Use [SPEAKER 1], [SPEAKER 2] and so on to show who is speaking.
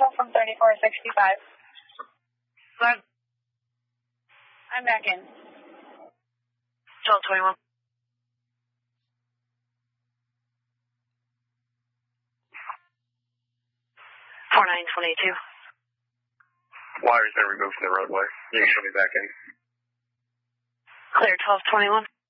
[SPEAKER 1] cancel from 3465.
[SPEAKER 2] What?
[SPEAKER 1] I'm back in.
[SPEAKER 2] 1221. 4922.
[SPEAKER 3] Wire's been removed from the roadway. You can show me back in.
[SPEAKER 2] Clear 1221.